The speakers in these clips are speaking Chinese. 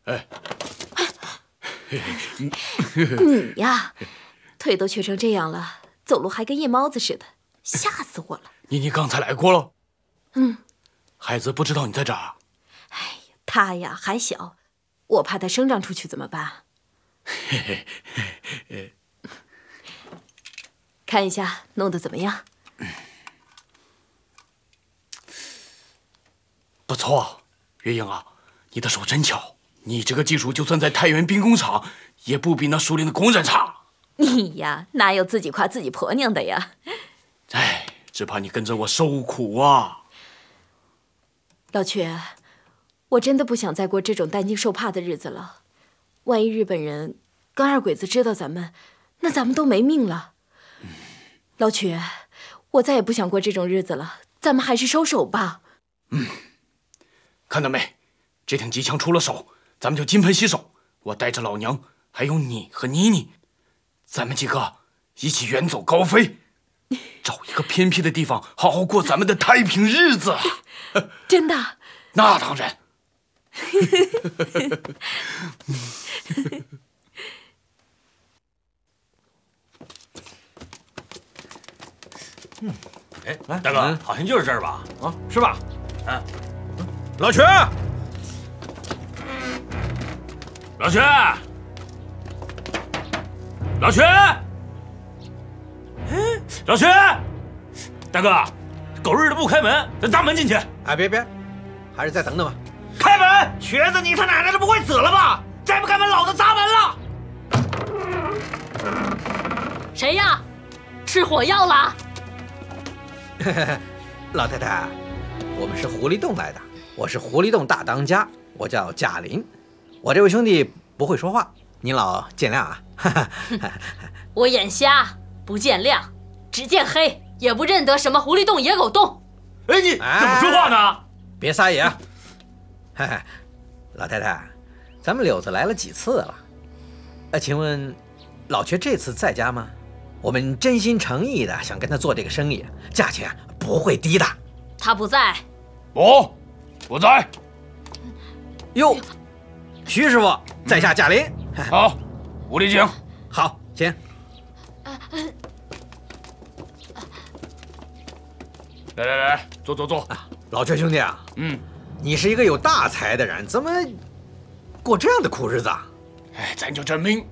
你呀，腿都瘸成这样了，走路还跟夜猫子似的，吓死我了。 你刚才来过了？孩子不知道你在这儿。 哎呀，他呀还小，我怕他生长出去怎么办？看一下弄得怎么样？ 不错，月英啊，你的手真巧。你这个技术就算在太原兵工厂，也不比那熟练的工人差。 你呀，哪有自己夸自己婆娘的呀？ 哎，只怕你跟着我受苦啊。 老瘸，我真的不想再过这种担惊受怕的日子了。万一日本人跟二鬼子知道咱们，那咱们都没命了。老瘸，我再也不想过这种日子了，咱们还是收手吧。 看到没？这挺机枪出了手，咱们就金盆洗手。我带着老娘，还有你和妮妮，咱们几个一起远走高飞，找一个偏僻的地方，好好过咱们的太平日子。 真的？ 那当然。 哎，大哥，好像就是这儿吧？啊，是吧？老瘸，老瘸，老瘸，老瘸，大哥，狗日的不开门，咱砸门进去。 哎，别，还是再等等吧。 开门！瘸子，你他奶奶的不会死了吧？再不开门，老子砸门了！ 谁呀？吃火药了？ 老太太，我们是狐狸洞来的，我是狐狸洞大当家，我叫贾林。我这位兄弟不会说话，您老见谅啊。 我眼瞎，不见谅，只见黑，也不认得什么狐狸洞、野狗洞。 哎，你怎么说话呢？ 别撒野啊！老太太，咱们柳子来了几次了？请问老瘸这次在家吗？我们真心诚意的想跟他做这个生意，价钱不会低的。 他不在。 不在。 哟，徐师傅在下贾林。 好，屋里请。 好，请。 来，坐。 老瘸兄弟啊，你是一个有大才的人，怎么过这样的苦日子啊？ 哎，咱就认命。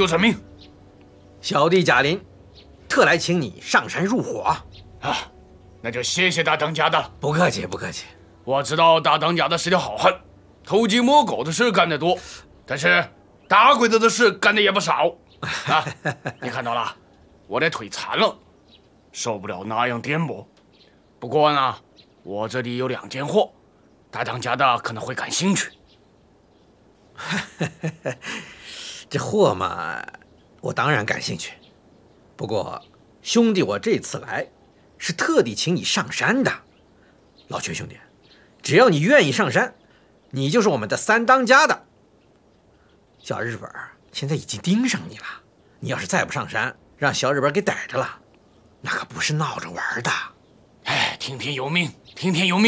小弟贾林，特来请你上山入伙啊！那就谢谢大当家的。 不客气。 我知道大当家的是条好汉，偷鸡摸狗的事干得多，但是打鬼子的事干的也不少啊！你看到了，我这腿残了，受不了那样颠簸。不过呢，我这里有2件货，大当家的可能会感兴趣。 这货嘛，我当然感兴趣。不过兄弟，我这次来是特地请你上山的。老瘸兄弟，只要你愿意上山，你就是我们的3当家的。小日本现在已经盯上你了，你要是再不上山，让小日本给逮着了，那可不是闹着玩的。 哎，听天由命。